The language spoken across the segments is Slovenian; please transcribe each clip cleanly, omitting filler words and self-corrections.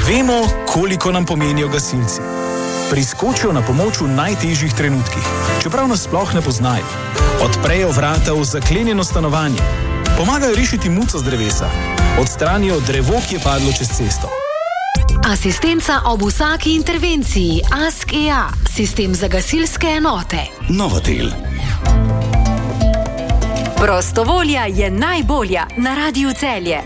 Vemo, koliko nam pomenijo gasilci. Priskočijo na pomoč v najtežjih trenutkih, čeprav nas sploh ne poznajo. Odprejo vrata v zaklenjeno stanovanje, pomagajo rešiti muco z drevesa, odstranijo drevo, ki je padlo čez cesto. Asistenca ob vsaki intervenciji Ask.ea, sistem za gasilske enote. Novotel. Prostovolja je najbolja na Radiu Celje.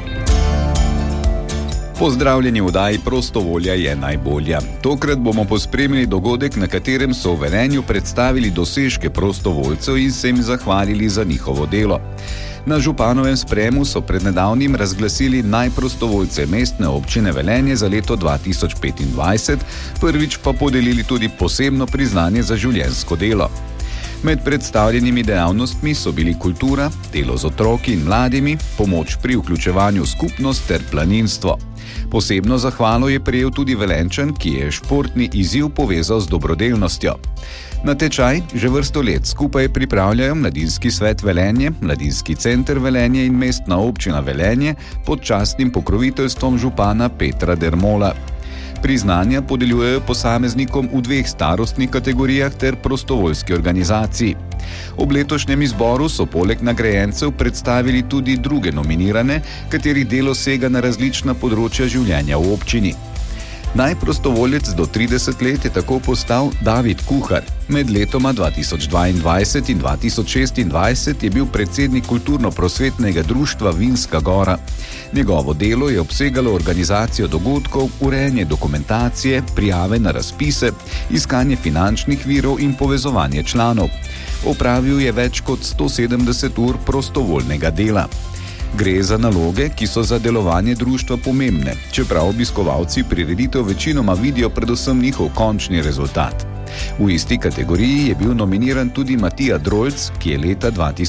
Pozdravljeni v oddaji Prostovolja je najbolja. Tokrat bomo pospremili dogodek, na katerem so v Velenju predstavili dosežke prostovoljcev in se jim zahvalili za njihovo delo. Na županovem sprejemu so prednedavnim razglasili najprostovoljce mestne občine Velenje za leto 2025, prvič pa podelili tudi posebno priznanje za življenjsko delo. Med predstavljenimi dejavnostmi so bili kultura, delo z otroki in mladimi, pomoč pri vključevanju v skupnost ter planinstvo. Posebno zahvalo je prejel tudi Velenčan, ki je športni izziv povezal z dobrodelnostjo. Natečaj že vrsto let skupaj pripravljajo Mladinski svet Velenje, Mladinski center Velenje in Mestna občina Velenje pod častnim pokroviteljstvom župana Petra Dermola. Priznanja podeljujejo posameznikom v 2 starostnih kategorijah ter prostovoljski organizaciji. Ob letošnjem izboru so poleg nagrajencev predstavili tudi druge nominirane, katerih delo sega na različna področja življenja v občini. Najprostovoljec do 30 let je tako postal David Kuhar. Med letoma 2022 in 2026 je bil predsednik kulturno-prosvetnega društva Vinska Gora. Njegovo delo je obsegalo organizacijo dogodkov, urejanje dokumentacije, prijave na razpise, iskanje finančnih virov in povezovanje članov. Opravil je več kot 170 ur prostovoljnega dela. Gre za naloge, ki so za delovanje društva pomembne, čeprav obiskovalci prireditev večinoma vidijo predvsem njihov končni rezultat. V isti kategoriji je bil nominiran tudi Matija Drolc, ki je leta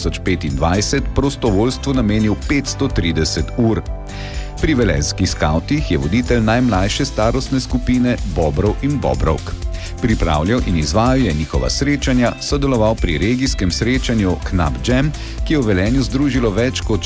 2025 prostovoljstvu namenil 530 ur. Pri velenjskih skavtih je voditelj najmlajše starostne skupine Bobrov in Bobrovk. Pripravljal in izvajal je njihova srečanja, sodeloval pri regijskem srečanju Knap Jam, ki je v Velenju združilo več kot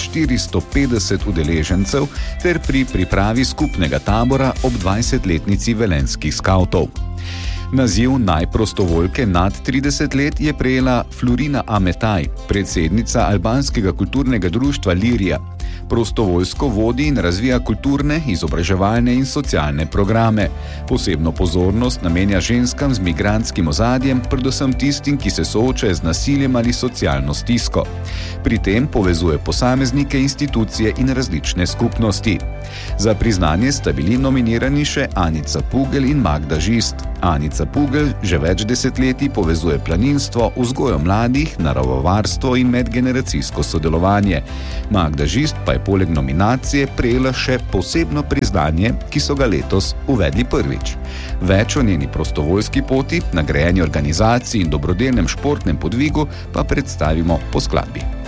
450 udeležencev, ter pri pripravi skupnega tabora ob 20-letnici velenjskih skavtov. Naziv najprostovoljke nad 30 let je prejela Florina Ametaj, predsednica albanskega kulturnega društva Lirija. Prostovoljsko vodi in razvija kulturne, izobraževalne in socialne programe. Posebno pozornost namenja ženskam z migrantskim ozadjem, predvsem tistim, ki se soočajo z nasiljem ali socialno stisko. Pri tem povezuje posameznike, institucije in različne skupnosti. Za priznanje sta bili nominirani še Anica Pugel in Magda Žist. Anica Pugel že več desetletij povezuje planinstvo, vzgojo mladih, naravovarstvo in medgeneracijsko sodelovanje. Magda Žist pa je poleg nominacije prejela še posebno priznanje, ki so ga letos uvedli prvič. Več o njeni prostovoljski poti, nagrajeni organizaciji in dobrodelnem športnem podvigu pa predstavimo po skladbi.